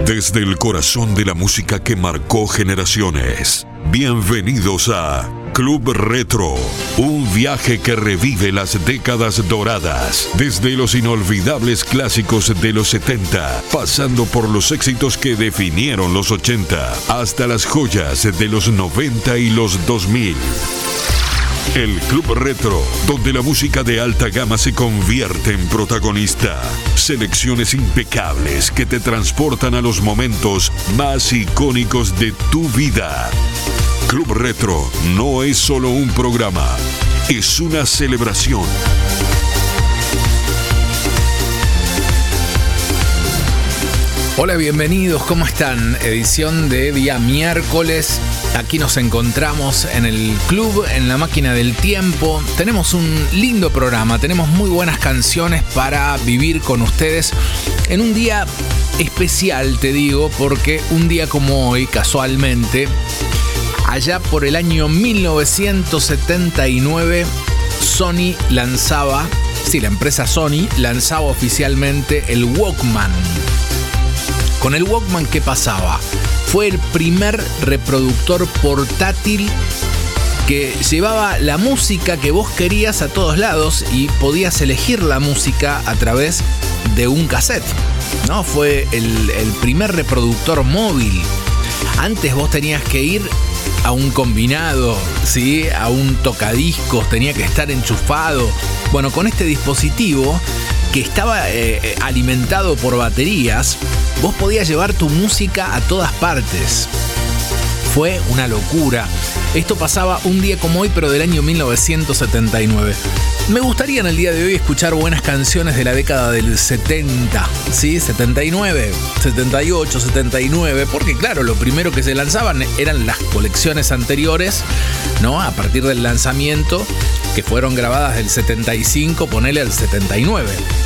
Desde el corazón de la música que marcó generaciones. Bienvenidos a Club Retro, un viaje que revive las décadas doradas, desde los inolvidables clásicos de los 70, pasando por los éxitos que definieron los 80, hasta las joyas de los 90 y los 2000. El Club Retro, donde la música de alta gama se convierte en protagonista. Selecciones impecables que te transportan a los momentos más icónicos de tu vida. Club Retro no es solo un programa, es una celebración. Hola, bienvenidos, ¿cómo están? Edición de día miércoles. Aquí nos encontramos en el club, en la máquina del tiempo. Tenemos un lindo programa, tenemos muy buenas canciones para vivir con ustedes en un día especial, te digo, porque un día como hoy, casualmente, allá por el año 1979, Sony lanzaba, la empresa Sony lanzaba oficialmente el Walkman. Con el Walkman, ¿qué pasaba? Fue el primer reproductor portátil que llevaba la música que vos querías a todos lados y podías elegir la música a través de un cassette, ¿no? Fue el primer reproductor móvil. Antes vos tenías que ir a un combinado, ¿sí? A un tocadiscos, tenía que estar enchufado. Bueno, con este dispositivo que estaba alimentado por baterías, vos podías llevar tu música a todas partes. Fue una locura. Esto pasaba un día como hoy, pero del año 1979. Me gustaría en el día de hoy escuchar buenas canciones de la década del 70, ¿sí? 79, 78, 79, porque claro, lo primero que se lanzaban eran las colecciones anteriores, ¿no? A partir del lanzamiento, que fueron grabadas del 75, ponele al 79.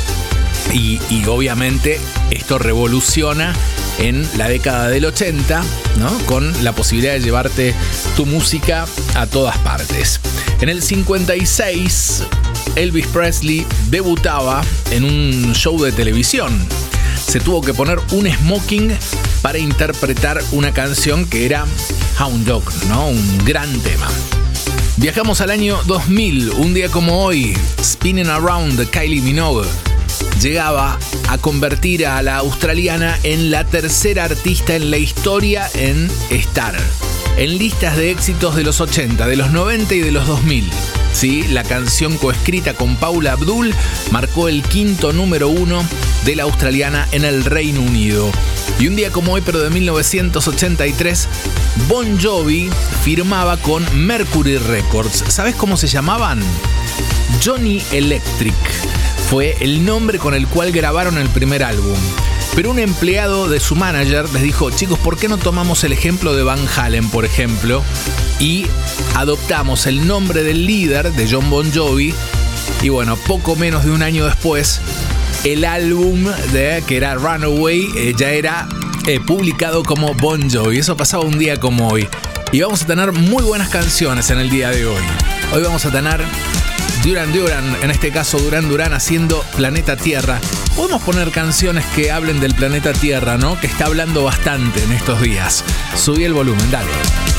Y obviamente esto revoluciona en la década del 80, ¿no? Con la posibilidad de llevarte tu música a todas partes. En el 56, Elvis Presley debutaba en un show de televisión. Se tuvo que poner un smoking para interpretar una canción que era Hound Dog, ¿no? Un gran tema. Viajamos al año 2000, un día como hoy, Spinning Around de Kylie Minogue llegaba a convertir a la australiana en la tercera artista en la historia en estar en listas de éxitos de los 80, de los 90 y de los 2000. ¿Sí? La canción coescrita con Paula Abdul marcó el quinto número 1 de la australiana en el Reino Unido. Y un día como hoy, pero de 1983, Bon Jovi firmaba con Mercury Records. ¿Sabes cómo se llamaban? Johnny Electric. Fue el nombre con el cual grabaron el primer álbum. Pero un empleado de su manager les dijo: chicos, ¿por qué no tomamos el ejemplo de Van Halen, por ejemplo, y adoptamos el nombre del líder de John Bon Jovi? Y bueno, poco menos de un año después, el álbum que era Runaway ya era publicado como Bon Jovi. Eso pasaba un día como hoy. Y vamos a tener muy buenas canciones en el día de hoy. Hoy vamos a tener Duran Duran, en este caso Duran Duran haciendo Planeta Tierra. Podemos poner canciones que hablen del planeta Tierra, ¿no? Que está hablando bastante en estos días. Subí el volumen, dale.